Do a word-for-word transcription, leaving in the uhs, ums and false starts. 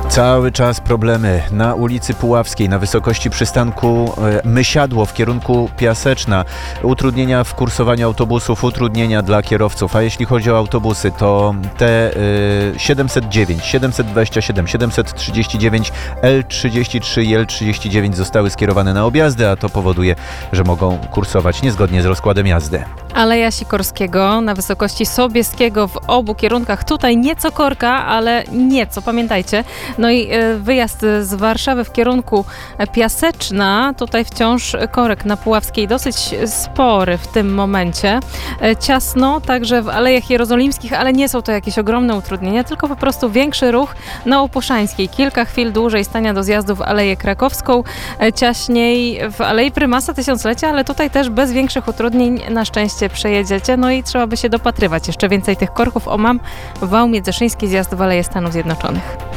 Cały czas problemy na ulicy Puławskiej, na wysokości przystanku Mysiadło w kierunku Piaseczna. Utrudnienia w kursowaniu autobusów, utrudnienia dla kierowców. A jeśli chodzi o autobusy, to te siedemset dziewięć, siedemset dwadzieścia siedem, siedemset trzydzieści dziewięć, L trzydzieści trzy i L trzydzieści dziewięć zostały skierowane na objazdy, a to powoduje, że mogą kursować niezgodnie z rozkładem jazdy. Aleja Sikorskiego na wysokości Sobieskiego w obu kierunkach. Tutaj nieco korka, ale nieco, pamiętajcie. No i wyjazd z Warszawy w kierunku Piaseczna. Tutaj wciąż korek na Puławskiej dosyć spory w tym momencie. Ciasno także w Alejach Jerozolimskich, ale nie są to jakieś ogromne utrudnienia, tylko po prostu większy ruch na Opuszańskiej. Kilka chwil dłużej stania do zjazdu w Aleję Krakowską. Ciaśniej w Alei Prymasa Tysiąclecia, ale tutaj też bez większych utrudnień na szczęście przejedziecie. No i trzeba by się dopatrywać. Jeszcze więcej tych korków o mam wał Międzyszyński, zjazd w Aleję Stanów Zjednoczonych.